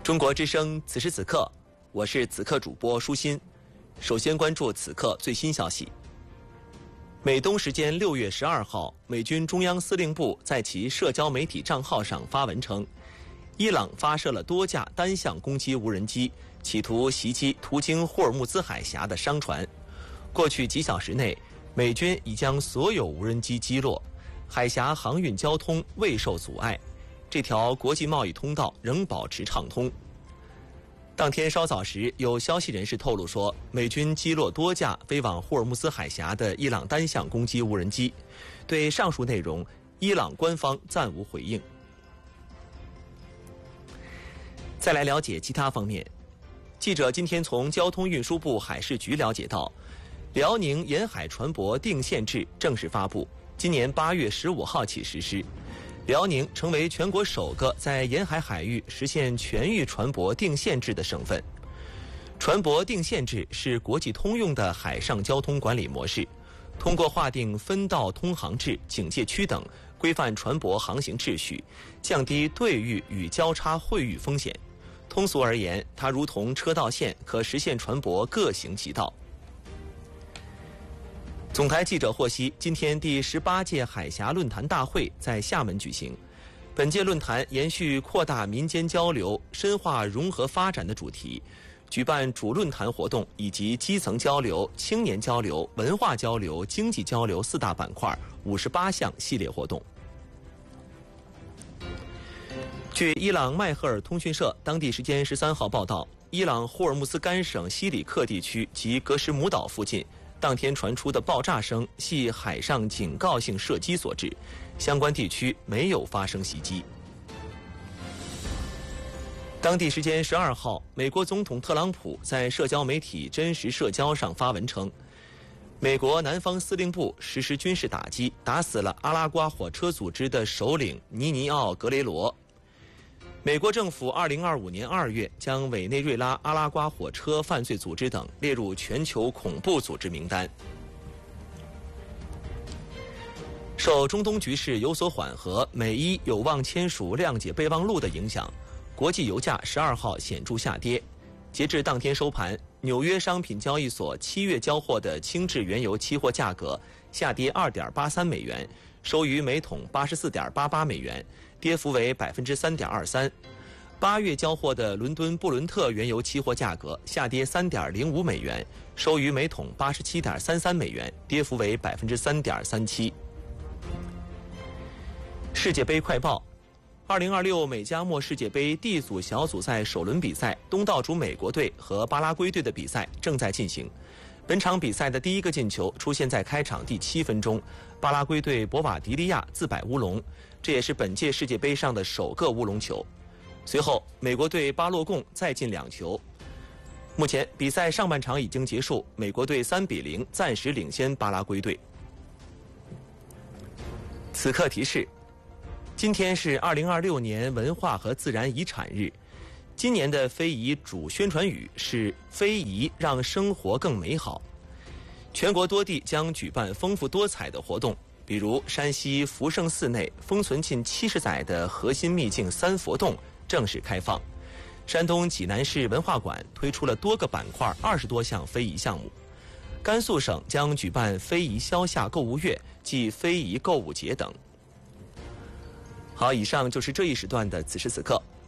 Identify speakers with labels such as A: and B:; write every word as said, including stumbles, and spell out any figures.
A: 中国之声，此时此刻，我是此刻主播舒心。首先关注此刻最新消息。美东时间六月十二号，美军中央司令部在其社交媒体账号上发文称，伊朗发射了多架单向攻击无人机，企图袭击途经霍尔木兹海峡的商船。过去几小时内，美军已将所有无人机击落，海峡航运交通未受阻碍，这条国际贸易通道仍保持畅通。当天稍早时，有消息人士透露说，美军击落多架飞往霍尔木兹海峡的伊朗单向攻击无人机。对上述内容，伊朗官方暂无回应。再来了解其他方面，记者今天从交通运输部海事局了解到，辽宁沿海船舶定限制正式发布，今年八月十五号起实施。辽宁成为全国首个在沿海海域实现全域船舶定限制的省份。船舶定限制是国际通用的海上交通管理模式，通过划定分道通航制、警戒区等，规范船舶航行秩序，降低对域与交叉汇域风险。通俗而言，它如同车道线，可实现船舶各行其道。总台记者获悉，今天第十八届海峡论坛大会在厦门举行。本届论坛延续扩大民间交流、深化融合发展的主题，举办主论坛活动以及基层交流、青年交流、文化交流、经济交流四大板块五十八项系列活动。据伊朗迈赫尔通讯社当地时间十三号报道，伊朗霍尔木兹干省西里克地区及格什姆岛附近当天传出的爆炸声系海上警告性射击所致，相关地区没有发生袭击。当地时间十二号，美国总统特朗普在社交媒体真实社交上发文称，美国南方司令部实施军事打击，打死了阿拉瓜火车组织的首领尼尼奥·格雷罗。美国政府二零二五年二月将委内瑞拉阿拉瓜火车犯罪组织等列入全球恐怖组织名单。受中东局势有所缓和，美伊有望签署谅解备忘录的影响，国际油价十二号显著下跌。截至当天收盘，纽约商品交易所七月交货的轻质原油期货价格下跌二点八三美元，收于每桶八十四点八八美元，跌幅为百分之三点二三。八月交货的伦敦布伦特原油期货价格下跌三点零五美元，收于每桶八十七点三三美元，跌幅为百分之三点三七。世界杯快报。二零二六美加墨世界杯 D 组小组赛首轮比赛，东道主美国队和巴拉圭队的比赛正在进行。本场比赛的第一个进球出现在开场第七分钟，巴拉圭队博瓦迪利亚自摆乌龙，这也是本届世界杯上的首个乌龙球。随后，美国队巴洛贡再进两球。目前比赛上半场已经结束，美国队三比零暂时领先巴拉圭队。此刻提示。今天是二零二六年文化和自然遗产日，今年的非遗主宣传语是“非遗让生活更美好”。全国多地将举办丰富多彩的活动，比如山西福圣寺内封存近七十载的核心秘境三佛洞正式开放，山东济南市文化馆推出了多个板块二十多项非遗项目，甘肃省将举办非遗消夏购物月暨非遗购物节等。好，以上就是这一时段的此时此刻，